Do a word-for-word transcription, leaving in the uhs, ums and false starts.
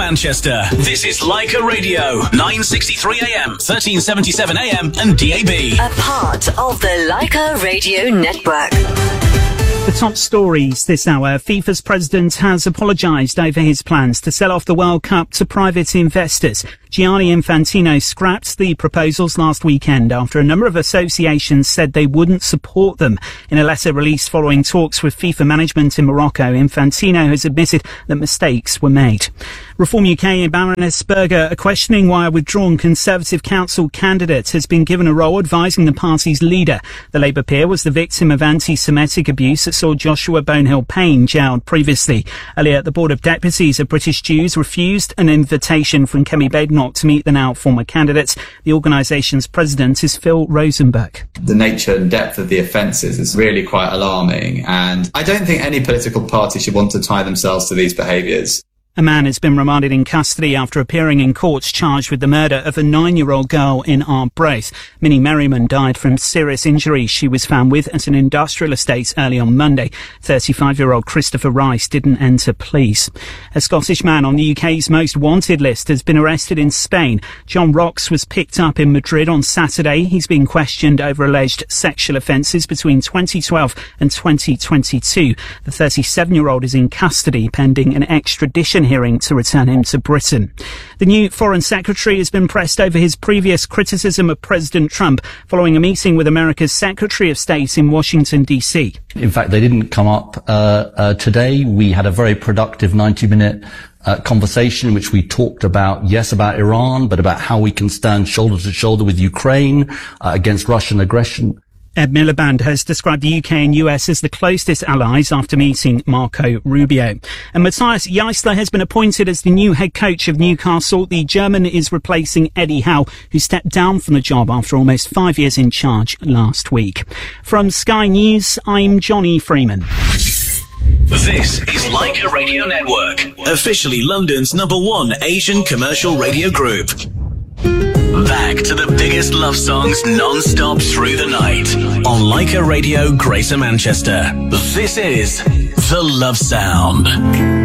Manchester. This is Leica Radio, nine sixty-three A M, thirteen seventy-seven A M and D A B. A part of the Leica Radio Network. The top stories this hour. FIFA's president has apologised over his plans to sell off the World Cup to private investors. Gianni Infantino scrapped the proposals last weekend after a number of associations said they wouldn't support them. In a letter released following talks with FIFA management in Morocco, Infantino has admitted that mistakes were made. Reform U K and Baroness Berger are questioning why a withdrawn Conservative Council candidate has been given a role advising the party's leader. The Labour peer was the victim of anti-Semitic abuse that saw Joshua Bonehill Payne jailed previously. Earlier, the Board of Deputies of British Jews refused an invitation from Kemi Badenoch to meet the now former candidates. The organisation's president is Phil Rosenberg. The nature and depth of the offences is really quite alarming, and I don't think any political party should want to tie themselves to these behaviours. A man has been remanded in custody after appearing in court charged with the murder of a nine-year-old girl in Arbroath. Minnie Merriman died from serious injuries she was found with at an industrial estate early on Monday. thirty-five-year-old Christopher Rice didn't enter police. A Scottish man on the U K's most wanted list has been arrested in Spain. John Rocks was picked up in Madrid on Saturday. He's been questioned over alleged sexual offences between twenty twelve and twenty twenty-two. The thirty-seven-year-old is in custody pending an extradition hearing to return him to Britain. The new Foreign Secretary has been pressed over his previous criticism of President Trump following a meeting with America's Secretary of State in Washington, D C. In fact, they didn't come up uh, uh, today. We had a very productive ninety-minute uh, conversation in which we talked about, yes, about Iran, but about how we can stand shoulder to shoulder with Ukraine uh, against Russian aggression. Ed Miliband has described the U K and U S as the closest allies after meeting Marco Rubio. And Matthias Geisler has been appointed as the new head coach of Newcastle. The German is replacing Eddie Howe, who stepped down from the job after almost five years in charge last week. From Sky News, I'm Johnny Freeman. This is Leica Radio Network, officially London's number one Asian commercial radio group. Back to the biggest love songs non-stop through the night on Leica Radio, Greater Manchester. This is The Love Sound.